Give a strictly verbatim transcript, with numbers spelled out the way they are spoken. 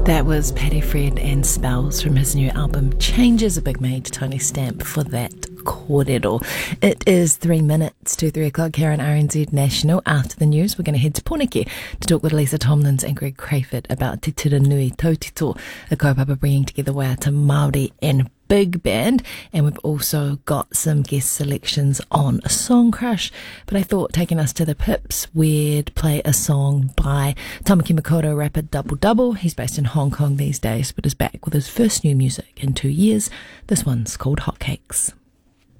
That was Paddy Fred and Spells from his new album Changes. A big made Tony Stamp for that kōrero. It is three minutes to three o'clock here on R N Z National. After the news, we're going to head to Poneke to talk with Lisa Tomlins and Greg Crayford about Te Tiranui Tautito, a kaupapa bringing together waiata Māori and big band, and we've also got some guest selections on a song crush. But I thought taking us to the Pips, we'd play a song by Tamaki Makaurau rapper Double Double. He's based in Hong Kong these days, but is back with his first new music in two years. This one's called Hotcakes.